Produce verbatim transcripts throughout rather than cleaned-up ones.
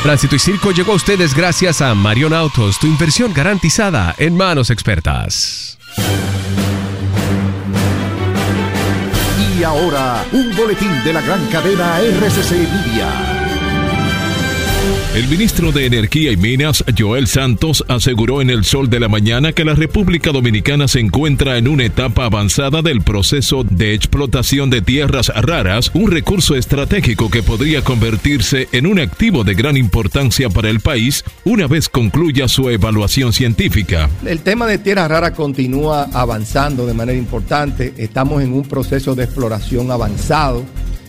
Tránsito y Circo llegó a ustedes gracias a Marion Autos, tu inversión garantizada en manos expertas. Y ahora, un boletín de la gran cadena R C C Media. El ministro de Energía y Minas, Joel Santos, aseguró en El Sol de la Mañana que la República Dominicana se encuentra en una etapa avanzada del proceso de explotación de tierras raras, un recurso estratégico que podría convertirse en un activo de gran importancia para el país una vez concluya su evaluación científica. El tema de tierras raras continúa avanzando de manera importante. Estamos en un proceso de exploración avanzado.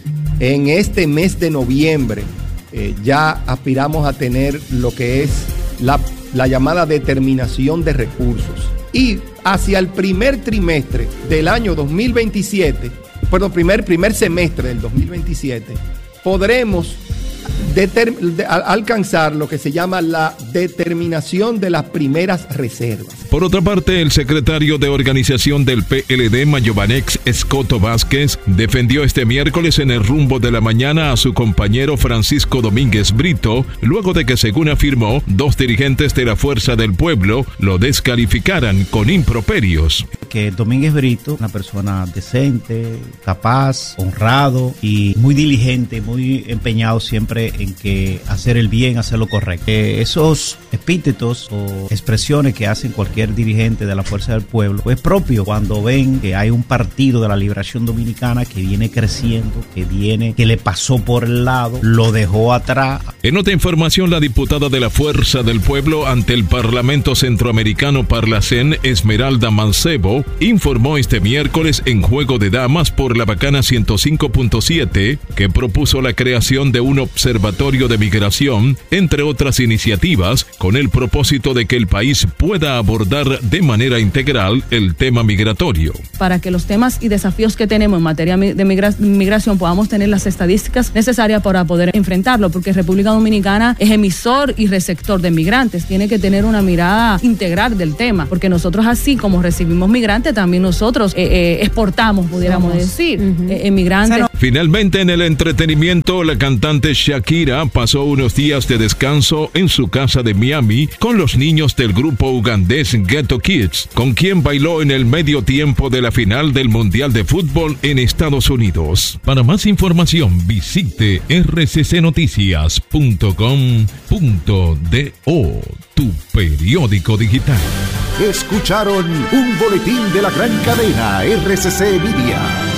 En este mes de noviembre, Eh, ya aspiramos a tener lo que es la, la llamada determinación de recursos. Y hacia el primer trimestre del año dos mil veintisiete, perdón, primer, primer semestre del dos mil veintisiete, podremos determ- de, a, alcanzar lo que se llama la determinación de las primeras reservas. Por otra parte, el secretario de organización del P L D, Mayovanex Escoto Vázquez, defendió este miércoles en el Rumbo de la Mañana a su compañero Francisco Domínguez Brito, luego de que, según afirmó, dos dirigentes de la Fuerza del Pueblo lo descalificaran con improperios. Que Domínguez Brito, una persona decente, capaz, honrado y muy diligente, muy empeñado siempre en que hacer el bien, hacer lo correcto. Eh, esos epítetos o expresiones que hacen cualquier dirigente de la Fuerza del Pueblo, pues propio cuando ven que hay un partido de la Liberación Dominicana que viene creciendo, que viene, que le pasó por el lado, lo dejó atrás. En otra información, la diputada de la Fuerza del Pueblo ante el Parlamento Centroamericano Parlacén, Esmeralda Mancebo, informó este miércoles en Juego de Damas por la Bacana ciento cinco punto siete que propuso la creación de un observatorio de migración, entre otras iniciativas, con el propósito de que el país pueda abordar de manera integral el tema migratorio. Para que los temas y desafíos que tenemos en materia de migra- migración podamos tener las estadísticas necesarias para poder enfrentarlo, porque República Dominicana es emisor y receptor de migrantes, tiene que tener una mirada integral del tema, porque nosotros, así como recibimos migrantes, también nosotros eh, eh, exportamos, pudiéramos Somos. decir, uh-huh. eh, migrantes. Finalmente, en el entretenimiento, la cantante Shakira pasó unos días de descanso en su casa de Miami con los niños del grupo ugandés Ghetto Kids, con quien bailó en el medio tiempo de la final del Mundial de Fútbol en Estados Unidos. Para más información, visite r c c noticias punto com punto do, tu periódico digital. Escucharon un boletín de la gran cadena R C C Media.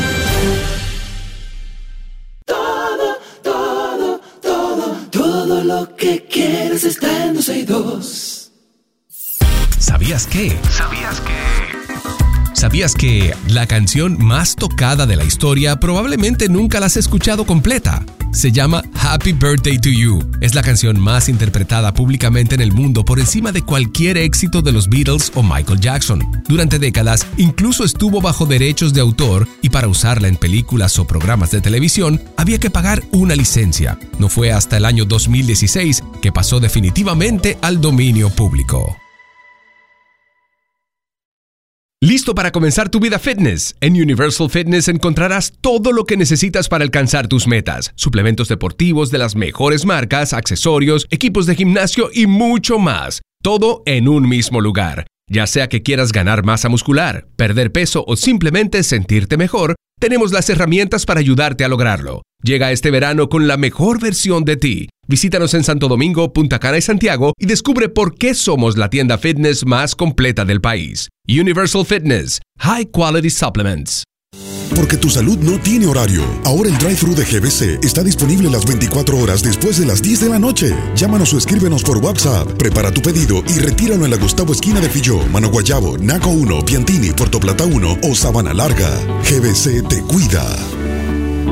Todo, todo, todo, todo lo que quieres está en doce y dos. ¿Sabías qué? ¿Sabías qué? ¿Sabías que la canción más tocada de la historia probablemente nunca la has escuchado completa? Se llama Happy Birthday to You. Es la canción más interpretada públicamente en el mundo por encima de cualquier éxito de los Beatles o Michael Jackson. Durante décadas, incluso estuvo bajo derechos de autor y para usarla en películas o programas de televisión había que pagar una licencia. No fue hasta el año dos mil dieciséis que pasó definitivamente al dominio público. ¿Listo para comenzar tu vida fitness? En Universal Fitness encontrarás todo lo que necesitas para alcanzar tus metas. Suplementos deportivos de las mejores marcas, accesorios, equipos de gimnasio y mucho más. Todo en un mismo lugar. Ya sea que quieras ganar masa muscular, perder peso o simplemente sentirte mejor, tenemos las herramientas para ayudarte a lograrlo. Llega este verano con la mejor versión de ti. Visítanos en Santo Domingo, Punta Cana y Santiago y descubre por qué somos la tienda fitness más completa del país. Universal Fitness. High Quality Supplements. Porque tu salud no tiene horario. Ahora el drive-thru de G B C está disponible las veinticuatro horas después de las diez de la noche. Llámanos o escríbenos por WhatsApp. Prepara tu pedido y retíralo en la Gustavo esquina de Filló, Mano Guayabo, Naco uno, Piantini, Puerto Plata uno o Sabana Larga. G B C te cuida.